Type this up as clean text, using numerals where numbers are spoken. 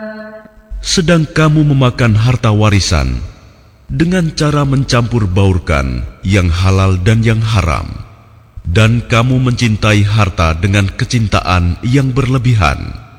Sedang kamu memakan harta warisan dengan cara mencampur baurkan yang halal dan yang haram, dan kamu mencintai harta dengan kecintaan yang berlebihan.